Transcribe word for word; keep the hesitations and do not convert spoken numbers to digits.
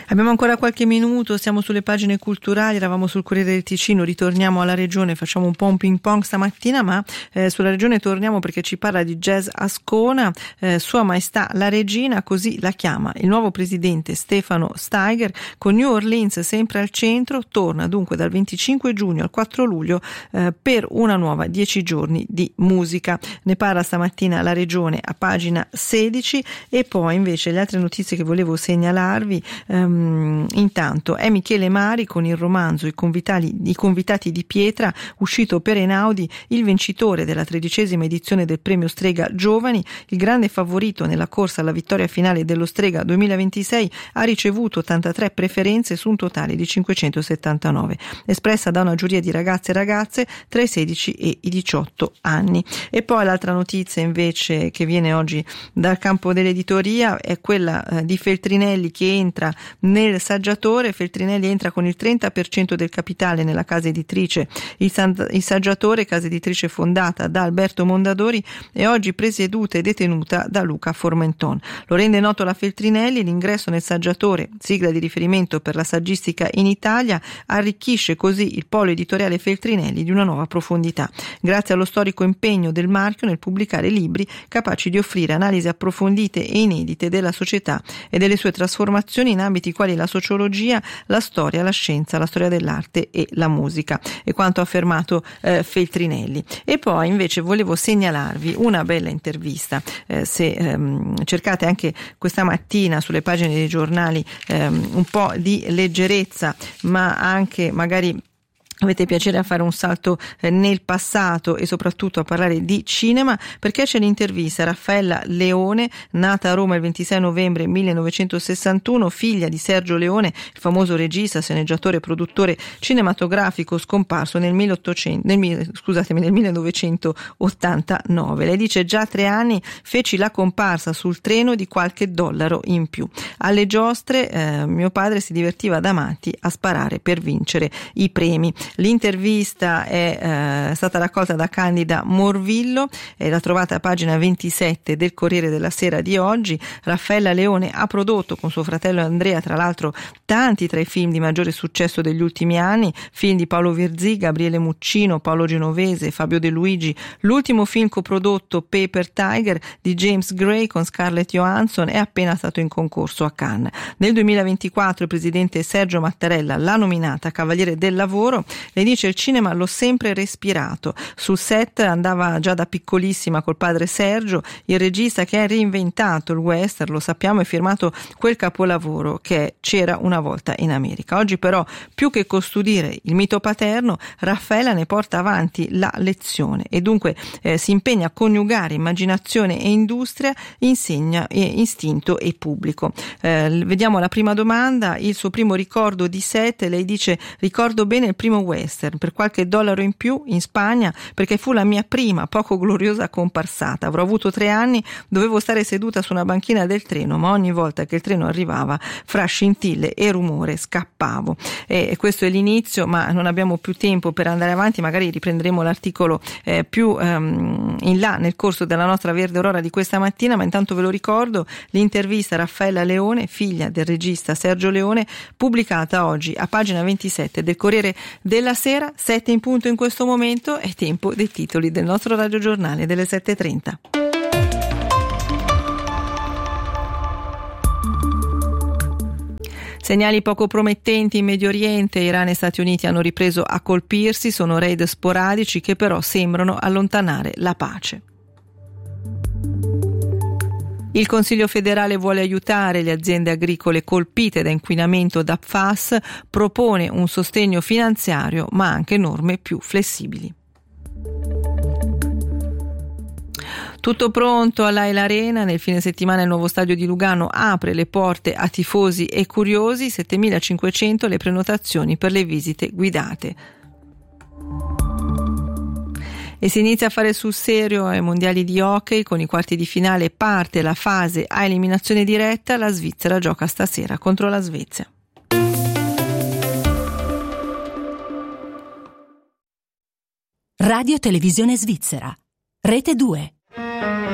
Abbiamo ancora qualche minuto, siamo sulle pagine culturali, eravamo sul Corriere del Ticino, ritorniamo alla regione, facciamo un po' un ping pong stamattina, ma eh, sulla regione torniamo perché ci parla di jazz Ascona, eh, Sua Maestà la Regina, così la chiama il nuovo presidente Stefano Steiger, con New Orleans sempre al centro, torna dunque dal venticinque giugno al quattro luglio eh, per una nuova dieci giorni di musica. Ne parla stamattina la regione a pagina sedici. E poi invece le altre notizie che volevo segnalarvi, ehm, intanto è Michele Mari con il romanzo I convitati, I convitati di pietra, uscito per Einaudi, il vincitore della tredicesima edizione del premio Strega Giovani, il grande favorito nella corsa alla vittoria finale dello Strega duemilaventisei, ha ricevuto ottantatré preferenze su un totale di cinquecentosettantanove, espressa da una giuria di ragazze e ragazze tra i sedici e i diciotto anni. E poi l'altra notizia invece che viene oggi dal campo dell'editoria è quella eh, di Feltrinelli che entra nel Saggiatore. Feltrinelli entra con il trenta per cento del capitale nella casa editrice il, San, il Saggiatore, casa editrice fondata da Alberto Mondadori e oggi presieduta e detenuta da Luca Formenton. Lo rende noto la Feltrinelli, l'ingresso nel Saggiatore, sigla di riferimento per la saggistica in Italia, arricchisce così il polo editoriale Feltrinelli di una nuova profondità, grazie allo storico impegno del marchio nel pubblicare libri capaci di offrire analisi approfondite e inedite della società e delle sue trasformazioni in ambiti quali la sociologia, la storia, la scienza, la storia dell'arte e la musica, e quanto ha affermato eh, Feltrinelli. E poi invece volevo segnalarvi una bella intervista, eh, se ehm, cercate anche questa mattina sulle pagine dei giornali ehm, un po' di leggerezza, ma anche magari avete piacere a fare un salto nel passato e soprattutto a parlare di cinema, perché c'è l'intervista a Raffaella Leone, nata a Roma il ventisei novembre millenovecentosessantuno, figlia di Sergio Leone, il famoso regista, sceneggiatore e produttore cinematografico scomparso nel, milleottocento, nel, scusatemi, nel millenovecentottantanove. Lei dice: già a tre anni feci la comparsa sul treno di qualche dollaro in più. Alle giostre eh, mio padre si divertiva da matti a sparare per vincere i premi. L'intervista è eh, stata raccolta da Candida Morvillo e la trovate a pagina ventisette del Corriere della Sera di oggi. Raffaella Leone ha prodotto con suo fratello Andrea, tra l'altro, tanti tra i film di maggiore successo degli ultimi anni, film di Paolo Virzì, Gabriele Muccino, Paolo Genovese, Fabio De Luigi. L'ultimo film coprodotto, Paper Tiger, di James Gray con Scarlett Johansson, è appena stato in concorso a Cannes. Nel duemilaventiquattro il presidente Sergio Mattarella l'ha nominata Cavaliere del Lavoro. Lei dice: il cinema l'ho sempre respirato. Sul set andava già da piccolissima col padre Sergio, il regista che ha reinventato il western, lo sappiamo, e firmato quel capolavoro che è C'era una volta in America. Oggi però, più che custodire il mito paterno, Raffaella ne porta avanti la lezione e dunque eh, si impegna a coniugare immaginazione e industria, insegna e istinto e pubblico. Eh, vediamo la prima domanda, il suo primo ricordo di set. Lei dice: ricordo bene il primo western, per qualche dollaro in più in Spagna, perché fu la mia prima poco gloriosa comparsata. Avrò avuto tre anni, dovevo stare seduta su una banchina del treno, ma ogni volta che il treno arrivava, fra scintille e rumore, scappavo. E questo è l'inizio, ma non abbiamo più tempo per andare avanti, magari riprenderemo l'articolo eh, più um, in là nel corso della nostra Verde Aurora di questa mattina, ma intanto ve lo ricordo, l'intervista a Raffaella Leone, figlia del regista Sergio Leone, pubblicata oggi a pagina ventisette del Corriere della Sera. Sette in punto in questo momento, è tempo dei titoli del nostro radiogiornale delle sette e trenta. Segnali poco promettenti in Medio Oriente, Iran e Stati Uniti hanno ripreso a colpirsi, sono raid sporadici che però sembrano allontanare la pace. Il Consiglio federale vuole aiutare le aziende agricole colpite da inquinamento da P F A S, propone un sostegno finanziario ma anche norme più flessibili. Tutto pronto all'Aila Arena, nel fine settimana il nuovo stadio di Lugano apre le porte a tifosi e curiosi, settemilacinquecento le prenotazioni per le visite guidate. E si inizia a fare sul serio ai mondiali di hockey, con i quarti di finale parte la fase a eliminazione diretta, la Svizzera gioca stasera contro la Svezia. Radio Televisione Svizzera, Rete due.